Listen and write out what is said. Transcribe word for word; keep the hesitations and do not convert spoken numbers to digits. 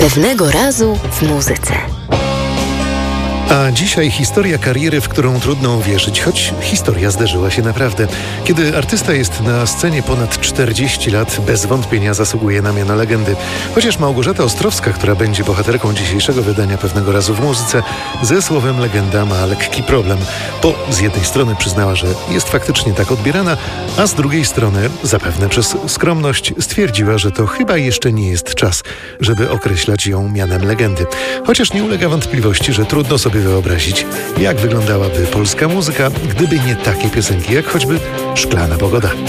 Pewnego razu w muzyce. A dzisiaj historia kariery, w którą trudno uwierzyć, choć historia zdarzyła się naprawdę. Kiedy artysta jest na scenie ponad czterdzieści lat, bez wątpienia zasługuje na miano legendy. Chociaż Małgorzata Ostrowska, która będzie bohaterką dzisiejszego wydania Pewnego razu w muzyce, ze słowem legenda ma lekki problem. Bo z jednej strony przyznała, że jest faktycznie tak odbierana, a z drugiej strony, zapewne przez skromność, stwierdziła, że to chyba jeszcze nie jest czas, żeby określać ją mianem legendy. Chociaż nie ulega wątpliwości, że trudno sobie wyobrazić, jak wyglądałaby polska muzyka, gdyby nie takie piosenki, jak choćby Szklana pogoda.